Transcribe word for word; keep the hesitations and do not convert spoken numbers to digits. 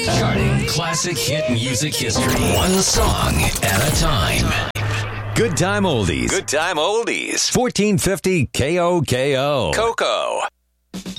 Charting classic hit music history. One song at a time. Good Time Oldies. Good Time Oldies. fourteen fifty K O K O. Coco.